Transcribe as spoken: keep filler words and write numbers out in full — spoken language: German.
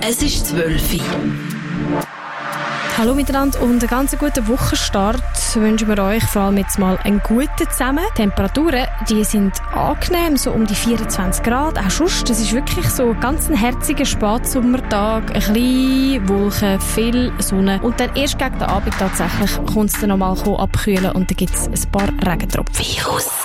Es ist zwölf Uhr. Hallo miteinander und einen ganz guten Wochenstart wünschen wir euch, vor allem jetzt mal einen guten zusammen. Die Temperaturen, die sind angenehm, so um die vierundzwanzig Grad. Auch sonst, das ist wirklich so ganz ein herziger Spätsommertag, ein bisschen Wolken, viel Sonne und dann erst gegen den Abend tatsächlich kommt es dann nochmal abkühlen und dann gibt es ein paar Regentropfen. Virus.